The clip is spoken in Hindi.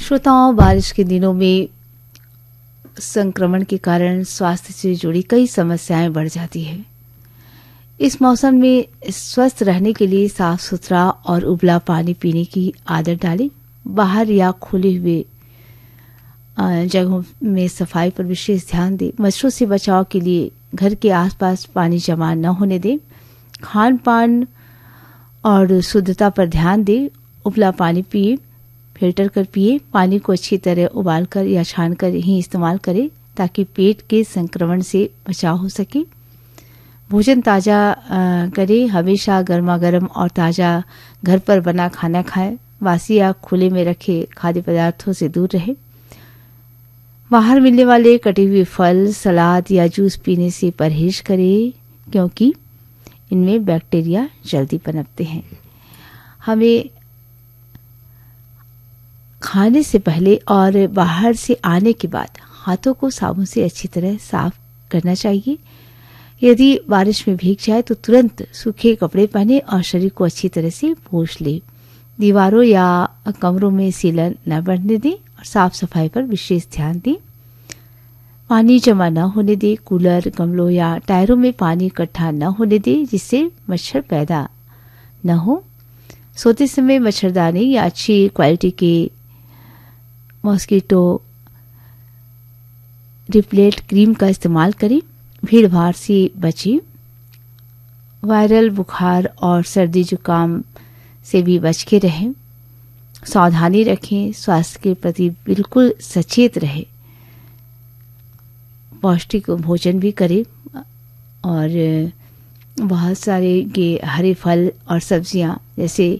श्रोताओं, बारिश के दिनों में संक्रमण के कारण स्वास्थ्य से जुड़ी कई समस्याएं बढ़ जाती है। इस मौसम में स्वस्थ रहने के लिए साफ सुथरा और उबला पानी पीने की आदत डालें। बाहर या खुले हुए जगहों में सफाई पर विशेष ध्यान दें। मच्छरों से बचाव के लिए घर के आसपास पानी जमा न होने दें। खान पान और शुद्धता पर ध्यान दें। उबला पानी पिए, फिल्टर कर पिए। पानी को अच्छी तरह उबालकर या छानकर ही इस्तेमाल करें ताकि पेट के संक्रमण से बचाव हो सके। भोजन ताज़ा करें। हमेशा गर्मा गर्म और ताज़ा घर पर बना खाना खाएं। बासी या खुले में रखे खाद्य पदार्थों से दूर रहें। बाहर मिलने वाले कटे हुए फल, सलाद या जूस पीने से परहेज करें क्योंकि इनमें बैक्टीरिया जल्दी पनपते हैं। हमें खाने से पहले और बाहर से आने के बाद हाथों को साबुन से अच्छी तरह साफ करना चाहिए। यदि बारिश में भीग जाए तो तुरंत सूखे कपड़े पहने और शरीर को अच्छी तरह से पोंछ ले। दीवारों या कमरों में सीलन न बढ़ने दें और साफ सफाई पर विशेष ध्यान दें। पानी जमा न होने दें। कूलर, गमलों या टायरों में पानी इकट्ठा न होने दें जिससे मच्छर पैदा न हो। सोते समय मच्छरदानी या अच्छी क्वालिटी के मॉस्किटो रिपेलेंट क्रीम का इस्तेमाल करें। भीड़ भाड़ से बचें। वायरल बुखार और सर्दी जुकाम से भी बच के रहें। सावधानी रखें। स्वास्थ्य के प्रति बिल्कुल सचेत रहें। पौष्टिक भोजन भी करें और बहुत सारे हरे फल और सब्जियां जैसे